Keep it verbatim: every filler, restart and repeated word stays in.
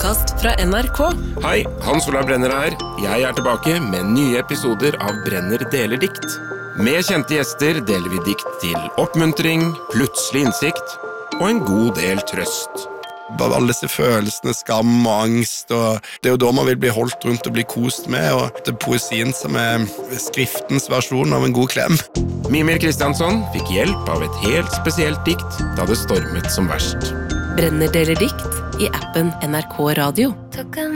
podcast fra N R K. Hei, Hans Olav Brenner her. Jeg er tilbake med nye episoder av Brenner deler dikt. Med kjente gjester deler vi dikt til oppmuntring, plutselig innsikt og en god del trøst. Bare alle disse følelsene, skam og angst, og det er jo da man vil bli holdt rundt og bli kost med, og det er poesien som er skriftens versjon av en god klem. Mimir Kristiansson fikk hjelp av et helt spesielt dikt da det stormet som verst. Brenner deler dikt i appen N R K Radio.